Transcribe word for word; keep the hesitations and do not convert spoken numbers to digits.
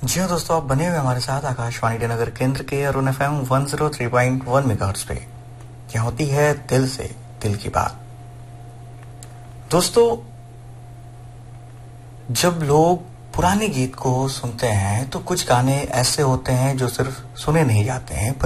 जी हाँ दोस्तों, आप बने हुए हमारे साथ आकाशवाणी नगर केंद्र के Arun F M one zero three point one megahertz पे। क्या होती है दिल से दिल की बात। दोस्तों, जब लोग पुराने गीत को सुनते हैं तो कुछ गाने ऐसे होते हैं जो सिर्फ सुने नहीं जाते हैं